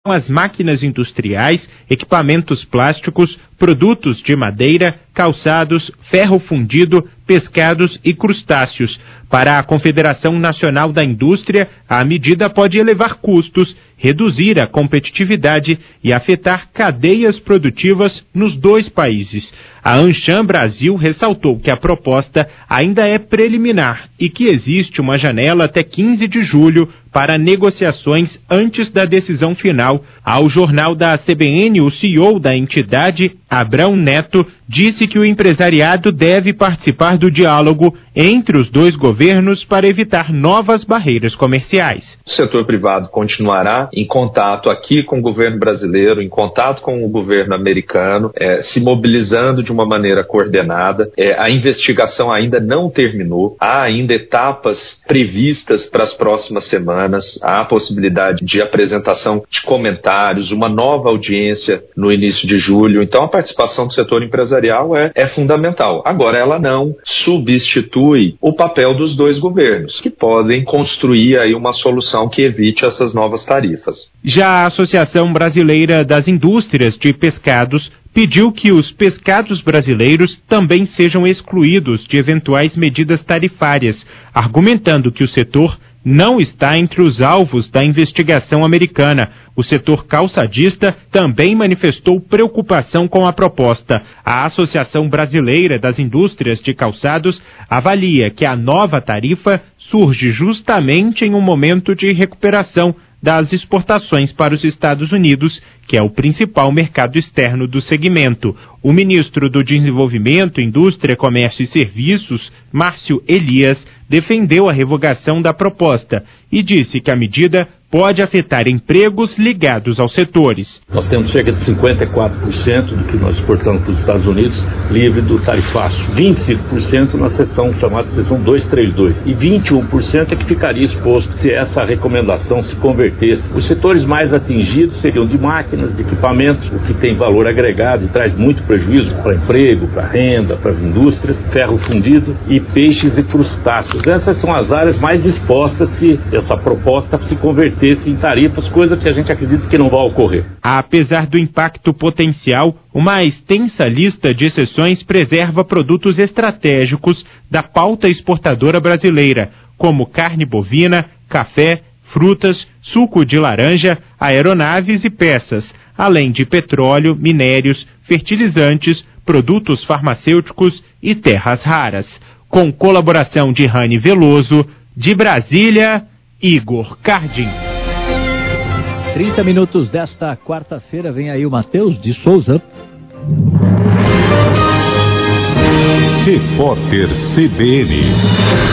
as máquinas industriais, equipamentos plásticos, produtos de madeira, calçados, ferro fundido, pescados e crustáceos. Para a Confederação Nacional da Indústria, a medida pode elevar custos, reduzir a competitividade e afetar cadeias produtivas nos dois países. A Ancham Brasil ressaltou que a proposta ainda é preliminar e que existe uma janela até 15 de julho para negociações antes da decisão final. Ao jornal da CBN, o CEO da entidade, Abrão Neto, disse que o empresariado deve participar do diálogo entre os dois governos para evitar novas barreiras comerciais. O setor privado continuará em contato aqui com o governo brasileiro, em contato com o governo americano, se mobilizando de uma maneira coordenada. A investigação ainda não terminou, há ainda etapas previstas para as próximas semanas, há a possibilidade de apresentação de comentários, uma nova audiência no início de julho. Então a participação do setor empresarial é fundamental. Agora, ela não substitui o papel dos dois governos, que podem construir aí uma solução que evite essas novas tarifas. Já a Associação Brasileira das Indústrias de Pescados pediu que os pescados brasileiros também sejam excluídos de eventuais medidas tarifárias, argumentando que o setor não está entre os alvos da investigação americana. O setor calçadista também manifestou preocupação com a proposta. A Associação Brasileira das Indústrias de Calçados avalia que a nova tarifa surge justamente em um momento de recuperação das exportações para os Estados Unidos, que é o principal mercado externo do segmento. O ministro do Desenvolvimento, Indústria, Comércio e Serviços, Márcio Elias, defendeu a revogação da proposta e disse que a medida pode afetar empregos ligados aos setores. Nós temos cerca de 54% do que nós exportamos para os Estados Unidos livre do tarifaço, 25% na seção chamada seção 232 e 21% é que ficaria exposto se essa recomendação se convertesse. Os setores mais atingidos seriam de máquinas, de equipamentos, o que tem valor agregado e traz muito prejuízo para emprego, para renda, para as indústrias, ferro fundido e peixes e crustáceos. Essas são as áreas mais expostas se essa proposta se converter em tarifas, coisa que a gente acredita que não vai ocorrer. Apesar do impacto potencial, uma extensa lista de exceções preserva produtos estratégicos da pauta exportadora brasileira, como carne bovina, café, frutas, suco de laranja, aeronaves e peças, além de petróleo, minérios, fertilizantes, produtos farmacêuticos e terras raras. Com colaboração de Rani Veloso, de Brasília, Igor Cardim. 30 minutos desta quarta-feira, vem aí o Matheus de Souza. Repórter CBN.